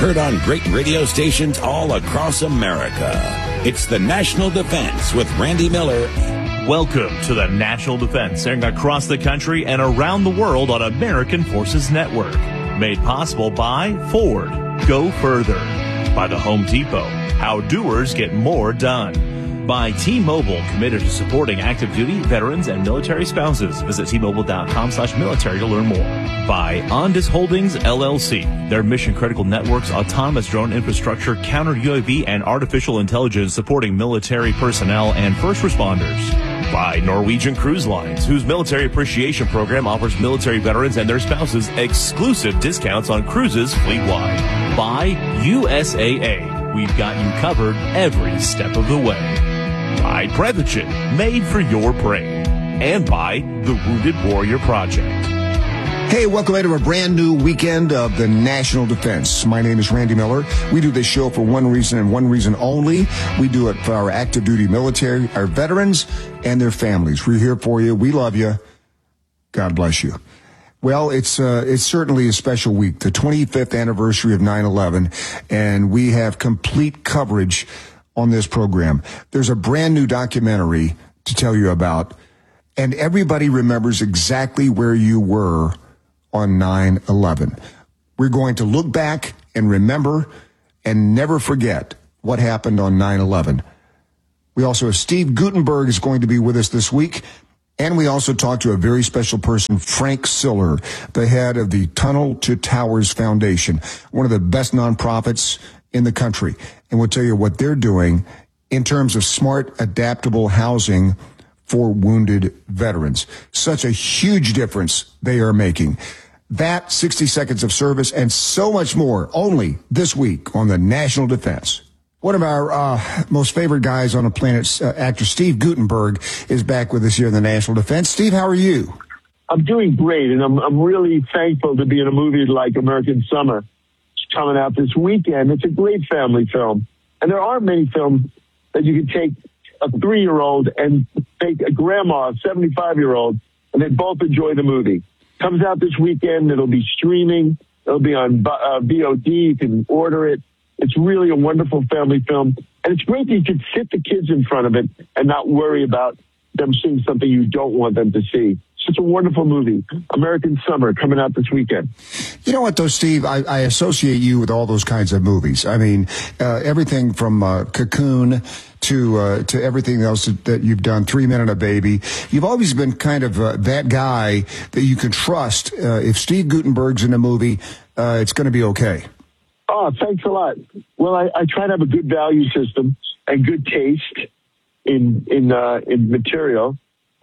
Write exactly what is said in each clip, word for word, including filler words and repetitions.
Heard on great radio stations all across America. It's the National Defense with Randy Miller. Welcome to the National Defense, airing across the country and around the world on American Forces Network. Made possible by Ford. Go further. By the Home Depot. How doers get more done. By T-Mobile, committed to supporting active duty, veterans, and military spouses. Visit T-Mobile.com slash military to learn more. By Ondas Holdings, L L C. Their mission-critical networks, autonomous drone infrastructure, counter-U A V, and artificial intelligence supporting military personnel and first responders. By Norwegian Cruise Lines, whose military appreciation program offers military veterans and their spouses exclusive discounts on cruises fleet-wide. By U S A A, we've got you covered every step of the way. By Prevagen, made for your brain. And by the Wounded Warrior Project. Hey, welcome into a brand new weekend of the National Defense. My name is Randy Miller. We do this show for one reason and one reason only. We do it for our active duty military, our veterans, and their families. We're here for you. We love you. God bless you. Well, it's uh, it's certainly a special week, the twenty-fifth anniversary of nine eleven, and we have complete coverage on this program. There's a brand new documentary to tell you about, and everybody remembers exactly where you were on nine eleven. We're going to look back and remember and never forget what happened on nine eleven. We also have Steve Guttenberg is going to be with us this week. And we also talked to a very special person, Frank Siller, the head of the Tunnel to Towers Foundation, one of the best nonprofits in the country. And we'll tell you what they're doing in terms of smart, adaptable housing for wounded veterans. Such a huge difference they are making. That, sixty seconds of service, and so much more only this week on the National Defense. One of our uh, most favorite guys on the planet, uh, actor Steve Guttenberg, is back with us here in the National Defense. Steve, how are you? I'm doing great, and I'm I'm really thankful to be in a movie like American Summer. It's coming out this weekend. It's a great family film, and there aren't many films that you can take a three-year-old and take a grandma, a seventy-five-year-old, and they both enjoy the movie. Comes out this weekend. It'll be streaming. It'll be on uh, V O D. You can order it. It's really a wonderful family film, and it's great that you can sit the kids in front of it and not worry about them seeing something you don't want them to see. It's such a wonderful movie. American Summer, coming out this weekend. You know what, though, Steve? I, I associate you with all those kinds of movies. I mean, uh, everything from uh, Cocoon to uh, to everything else that, that you've done, Three Men and a Baby. You've always been kind of uh, that guy that you can trust. Uh, if Steve Guttenberg's in a movie, uh, it's going to be okay. Oh, thanks a lot. Well, I, I try to have a good value system and good taste in in uh, in material,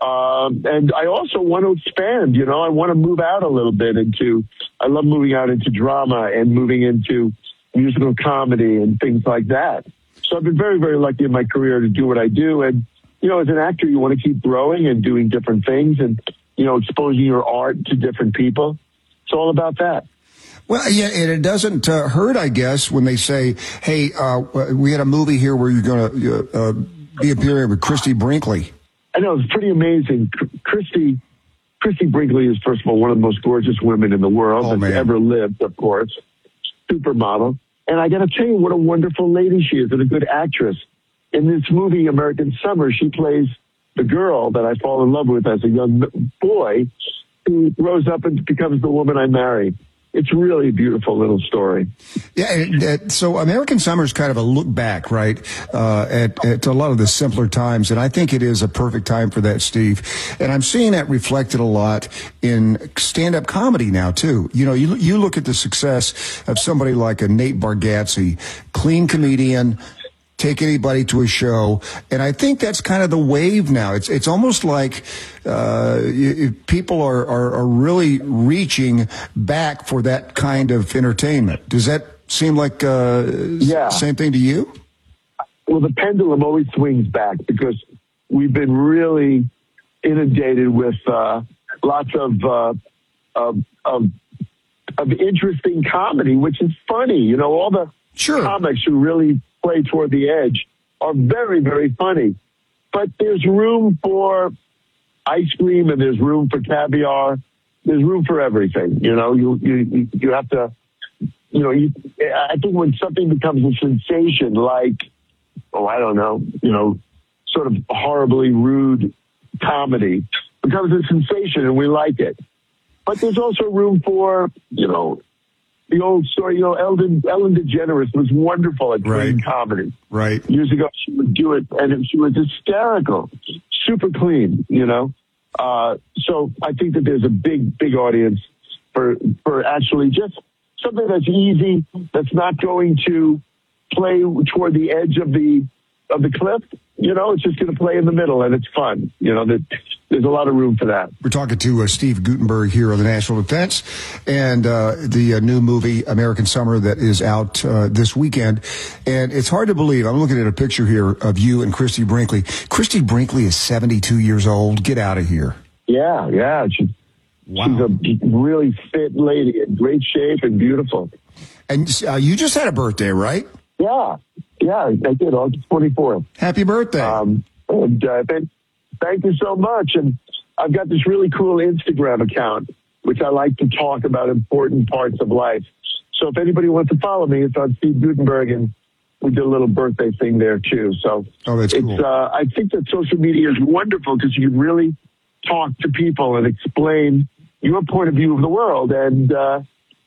um, and I also want to expand. You know, I want to move out a little bit into. I love moving out into drama and moving into musical comedy and things like that. So I've been very, very lucky in my career to do what I do. And you know, as an actor, you want to keep growing and doing different things, and you know, exposing your art to different people. It's all about that. Well, yeah, and it doesn't uh, hurt, I guess, when they say, hey, uh, we had a movie here where you're going to uh, be appearing with Christy Brinkley. I know, it's pretty amazing. Christy Christy Brinkley is, first of all, one of the most gorgeous women in the world oh, that's man. ever lived, of course. Supermodel. And I got to tell you what a wonderful lady she is and a good actress. In this movie, American Summer, she plays the girl that I fall in love with as a young boy who grows up and becomes the woman I marry. It's really a beautiful little story. Yeah, and, uh, so American Summer is kind of a look back, right, uh, at, at a lot of the simpler times, and I think it is a perfect time for that, Steve. And I'm seeing that reflected a lot in stand-up comedy now, too. You know, you, you look at the success of somebody like a Nate Bargatze, clean comedian, take anybody to a show, and I think that's kind of the wave now. It's it's almost like uh, you, people are, are are really reaching back for that kind of entertainment. Does that seem like uh, yeah. same thing to you? Well, the pendulum always swings back because we've been really inundated with uh, lots of, uh, of of of interesting comedy, which is funny. You know, all the sure. comics who really play toward the edge are very, very funny. But there's room for ice cream and there's room for caviar. There's room for everything. You know, you you you have to you know, you, I think when something becomes a sensation, like, oh, I don't know, you know, sort of horribly rude comedy, becomes a sensation and we like it. But there's also room for, you know, the old story, you know, Ellen, Ellen DeGeneres was wonderful at Right. clean comedy. Right. Years ago, she would do it, and she was hysterical, super clean, you know. Uh, so I think that there's a big, big audience for for actually just something that's easy, that's not going to play toward the edge of the of the cliff. You know, it's just going to play in the middle, and it's fun. You know, that there's a lot of room for that. We're talking to uh, Steve Guttenberg here on the National Defense and uh, the uh, new movie American Summer that is out uh, this weekend. And it's hard to believe. I'm looking at a picture here of you and Christy Brinkley. Christy Brinkley is seventy-two years old. Get out of here. Yeah, yeah. She, Wow. She's a really fit lady in great shape and beautiful. And uh, you just had a birthday, right? Yeah, yeah, I did, August twenty-fourth. Happy birthday. Um, and uh, thank, thank you so much. And I've got this really cool Instagram account, which I like to talk about important parts of life. So if anybody wants to follow me, it's on Steve Guttenberg, and we did a little birthday thing there too. So Oh, that's it's, cool. uh, I think that social media is wonderful because you can really talk to people and explain your point of view of the world. And, uh,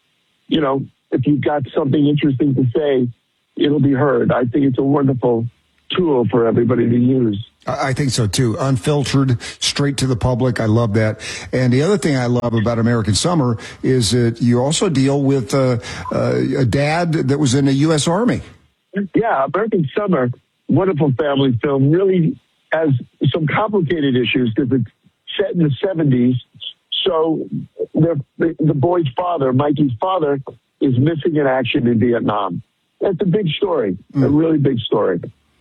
you know, if you've got something interesting to say, it'll be heard. I think it's a wonderful tool for everybody to use. I I think so too. Unfiltered, straight to the public. I love that. And the other thing I love about American Summer is that you also deal with uh, uh, a dad that was in the U S Army. Yeah, American Summer, wonderful family film, really has some complicated issues because it's set in the seventies. So the, the, the boy's father, Mikey's father, is missing in action in Vietnam. That's a big story, mm. a really big story.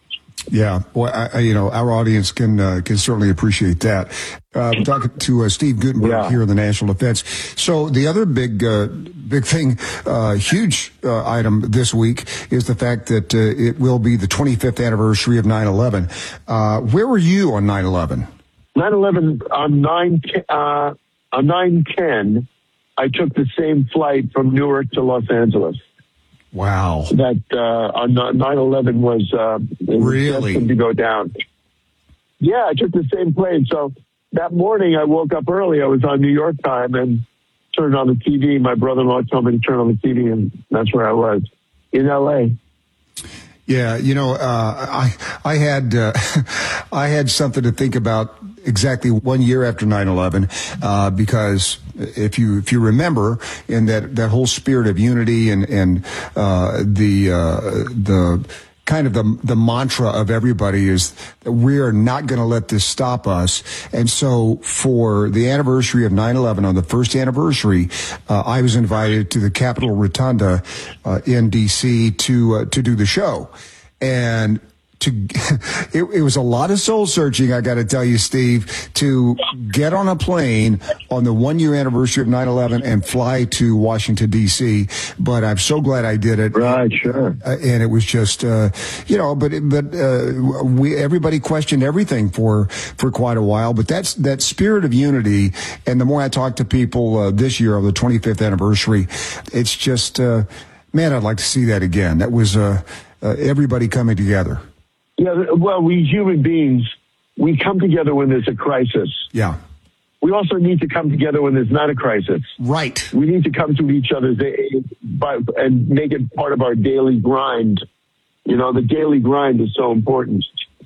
Yeah, well, I, I, you know, our audience can uh, can certainly appreciate that. Uh, we're talking to uh, Steve Guttenberg yeah. here in the National Defense. So the other big uh, big thing, uh, huge uh, item this week is the fact that uh, it will be the twenty-fifth anniversary of nine eleven. Uh, where were you on nine eleven? nine eleven on nine uh, on nine ten, I took the same flight from Newark to Los Angeles. Wow. That uh, on nine eleven was, uh, was really destined to go down. Yeah, I took the same plane. So that morning I woke up early. I was on New York time and turned on the T V. My brother-in-law told me to turn on the T V, and that's where I was, in L A. Yeah, you know, uh, I I had uh, I had something to think about exactly one year after nine eleven, uh, because if you if you remember, in that, that whole spirit of unity and and uh, the uh, the kind of the the mantra of everybody is that we are not going to let this stop us. And so for the anniversary of nine eleven, on the first anniversary, uh, I was invited to the Capitol Rotunda uh, in D C to uh, to do the show. And to it, it was a lot of soul searching, I got to tell you, Steve, to get on a plane on the one year anniversary of nine eleven and fly to Washington, D C. But I'm so glad I did it. Right, sure. Uh, and it was just, uh, you know, but but uh, we everybody questioned everything for for quite a while. But that's that spirit of unity. And the more I talk to people uh, this year of the twenty-fifth anniversary, it's just, uh, man, I'd like to see that again. That was uh, uh, everybody coming together. Yeah, well, we human beings, we come together when there's a crisis. Yeah. We also need to come together when there's not a crisis. Right. We need to come to each other's aid and make it part of our daily grind. You know, the daily grind is so important.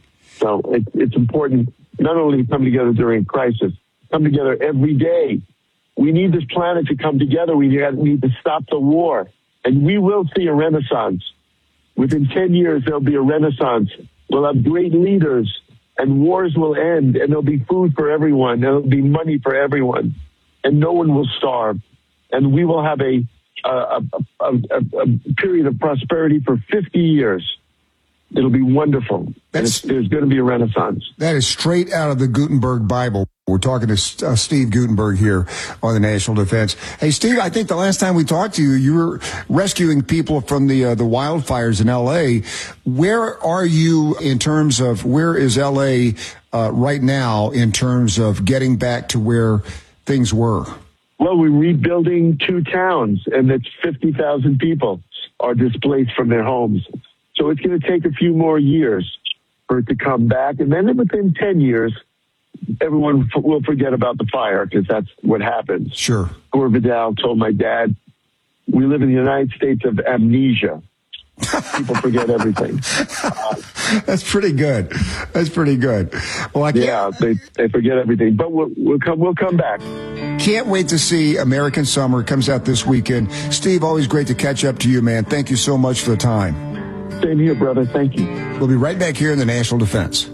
So it, it's important not only to come together during a crisis, come together every day. We need this planet to come together. We need to stop the war. And we will see a renaissance. Within ten years, there'll be a renaissance. We'll have great leaders, and wars will end, and there'll be food for everyone, and there'll be money for everyone, and no one will starve. And we will have a, a, a, a, a period of prosperity for fifty years. It'll be wonderful. That's, there's going to be a renaissance. That is straight out of the Gutenberg Bible. We're talking to uh, Steve Guttenberg here on the National Defense. Hey, Steve, I think the last time we talked to you, you were rescuing people from the uh, the wildfires in L A. Where are you in terms of where is L A uh, right now in terms of getting back to where things were? Well, we're rebuilding two towns, and that's fifty thousand people are displaced from their homes. So it's going to take a few more years for it to come back. And then within ten years, everyone f- will forget about the fire because that's what happens. Sure. Gore Vidal told my dad, we live in the United States of amnesia. People forget everything. Uh, That's pretty good. That's pretty good. Well, I can't, yeah, they, they forget everything. But we'll, we'll come we'll come back. can't wait to see American Summer. It comes out this weekend. Steve, always great to catch up to you, man. Thank you so much for the time. Same here, brother. Thank you. We'll be right back here in the National Defense.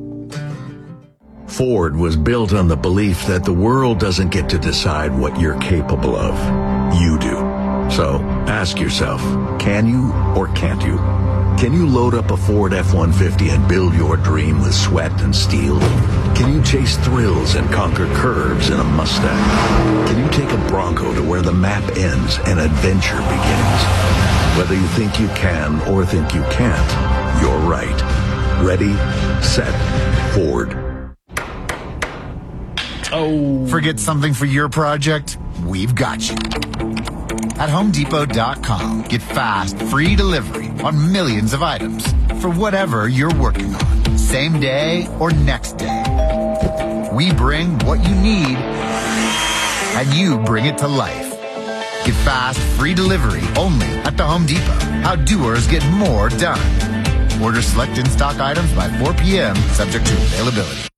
Ford was built on the belief that the world doesn't get to decide what you're capable of. You do. So ask yourself, can you or can't you? Can you load up a Ford F one fifty and build your dream with sweat and steel? Can you chase thrills and conquer curves in a Mustang? Can you take a Bronco to where the map ends and adventure begins? Whether you think you can or think you can't, you're right. Ready, set, Ford. Oh. Forget something for your project? We've got you. At Home Depot dot com, get fast, free delivery on millions of items for whatever you're working on, same day or next day. We bring what you need, and you bring it to life. Get fast, free delivery only at the Home Depot. How doers get more done. Order select in-stock items by four p.m., subject to availability.